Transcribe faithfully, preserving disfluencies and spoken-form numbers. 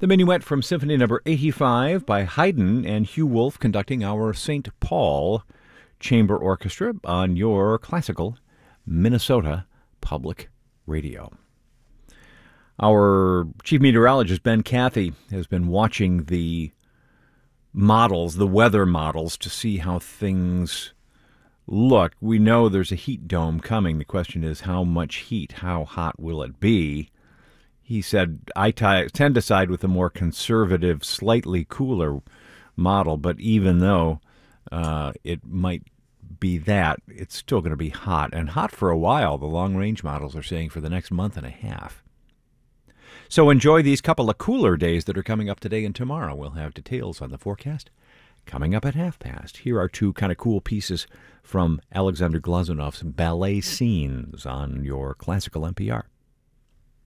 The minuet from Symphony Number eighty-five by Haydn and Hugh Wolf conducting our Saint Paul Chamber Orchestra on your classical Minnesota Public Radio. Our chief meteorologist, Ben Cathy, has been watching the models, the weather models, to see how things look. We know there's a heat dome coming. The question is how much heat, how hot will it be? He said, I t- tend to side with a more conservative, slightly cooler model, but even though uh, it might be that, it's still going to be hot, and hot for a while, the long-range models are saying for the next month and a half. So enjoy these couple of cooler days that are coming up today and tomorrow. We'll have details on the forecast coming up at half past. Here are two kind of cool pieces from Alexander Glazunov's Ballet Scenes on your classical N P R.